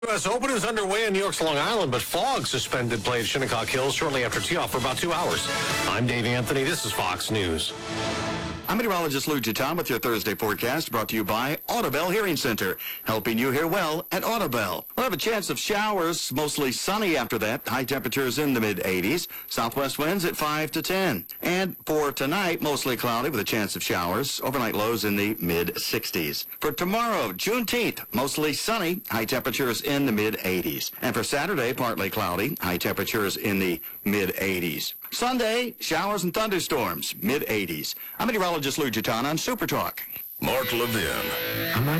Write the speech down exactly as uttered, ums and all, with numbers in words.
U S Open is underway in New York's Long Island, but fog suspended play at Shinnecock Hills shortly after tee-off for about two hours. I'm Dave Anthony. This is Fox News. I'm meteorologist Lou Giton with your Thursday forecast, brought to you by Audubell Hearing Center, helping you hear well at Audubell. We'll have a chance of showers, mostly sunny after that. High temperatures in the mid eighties. Southwest winds at five to ten. And for tonight, mostly cloudy with a chance of showers. Overnight lows in the mid sixties. For tomorrow, Juneteenth, mostly sunny. High temperatures in the mid eighties. And for Saturday, partly cloudy. High temperatures in the mid eighties. Sunday, showers and thunderstorms, mid eighties. I'm meteorologist Lou Giton on Super Talk. Mark Levin. I'm not